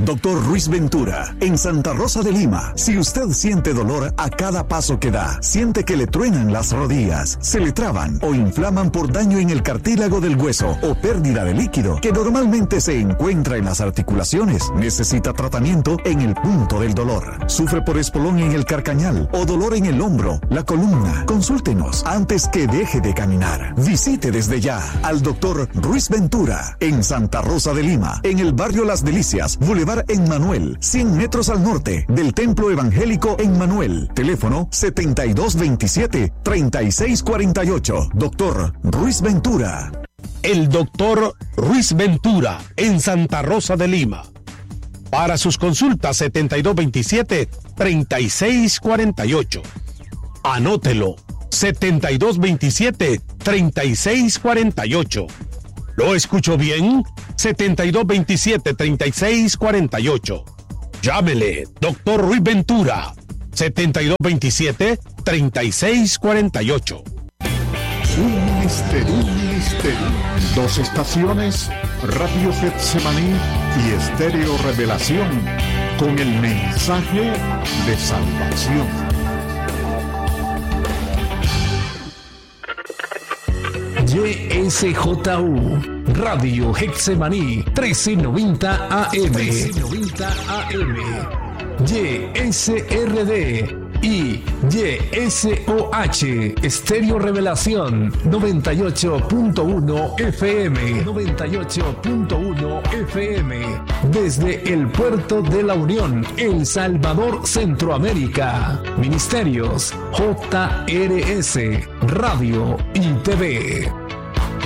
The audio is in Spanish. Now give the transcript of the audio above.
Dr. Ruiz Ventura, en Santa Rosa de Lima. Si usted siente dolor a cada paso que da, siente que le truenan las rodillas, se le traban o inflaman por daño en el cartílago del hueso o pérdida de líquido que normalmente se encuentra en las articulaciones, necesita tratamiento en el punto del dolor. Sufre por espolón en el carcañal o dolor en el hombro, la columna. Consúltenos antes que deje de caminar. Visite desde ya al Dr. Ruiz Ventura en Santa Rosa de Lima, en el barrio Las Delicias, Boulevard Emmanuel, 100 metros al norte del Templo Evangélico Emmanuel. Teléfono 7227-3648. Dr. Ruiz Ventura. El Dr. Ruiz Ventura en Santa Rosa de Lima. Para sus consultas 7227-3648. Anótelo. 7227-3648. ¿Lo escucho bien? 7227-3648. Llámele, Dr. Ruiz Ventura. 7227-3648. Un ministerio. Dos estaciones, Radio Getsemaní y Estéreo Revelación, con el mensaje de salvación. YSJU, Radio Getsemaní, 1390 AM. YSRD y YSOH, Estéreo Revelación, 98.1 FM. 98.1 FM. Desde el Puerto de la Unión, El Salvador, Centroamérica. Ministerios JRS, Radio y TV.